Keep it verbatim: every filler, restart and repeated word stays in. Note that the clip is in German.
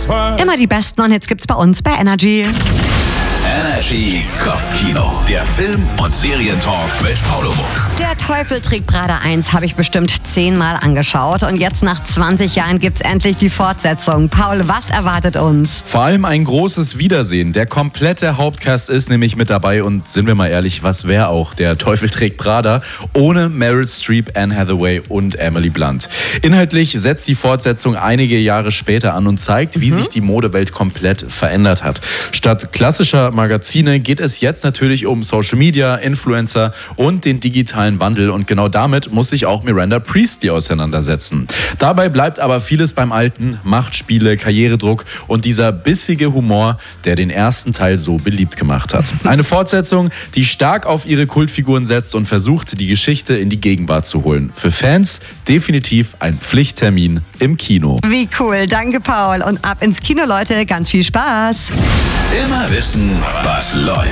Immer die besten und Hits gibt's bei uns bei Energy. Energy Kopfkino. Der Film- und Serientalk mit Paolo Muck. Der Teufel trägt Prada eins habe ich bestimmt zehnmal angeschaut. Und jetzt nach zwanzig Jahren gibt's endlich die Fortsetzung. Paul, was erwartet uns? Vor allem ein großes Wiedersehen. Der komplette Hauptcast ist nämlich mit dabei. Und sind wir mal ehrlich, was wäre auch der Teufel trägt Prada ohne Meryl Streep, Anne Hathaway und Emily Blunt? Inhaltlich setzt die Fortsetzung einige Jahre später an und zeigt, wie mhm. sich die Modewelt komplett verändert hat. Statt klassischer Magazine geht es jetzt natürlich um Social Media, Influencer und den digitalen Wandel. Und genau damit muss sich auch Miranda Priestly auseinandersetzen. Dabei bleibt aber vieles beim Alten: Machtspiele, Karrieredruck und dieser bissige Humor, der den ersten Teil so beliebt gemacht hat. Eine Fortsetzung, die stark auf ihre Kultfiguren setzt und versucht, die Geschichte in die Gegenwart zu holen. Für Fans definitiv ein Pflichttermin im Kino. Wie cool, danke Paul. Und ab ins Kino, Leute, ganz viel Spaß. Immer wissen, was läuft.